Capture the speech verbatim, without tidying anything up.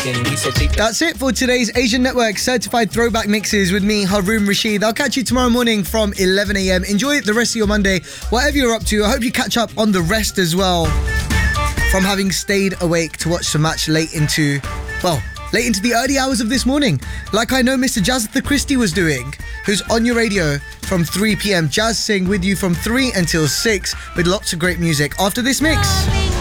That's it for today's Asian Network Certified Throwback Mixes with me, Haroon Rashid. I'll catch you tomorrow morning from eleven a.m. Enjoy the rest of your Monday, whatever you're up to. I hope you catch up on the rest as well, from having stayed awake to watch the match late into, well, late into the early hours of this morning, like I know Mister Jazza Christie was doing, who's on your radio from three p.m. Jazz Sing with you from three until six with lots of great music after this mix.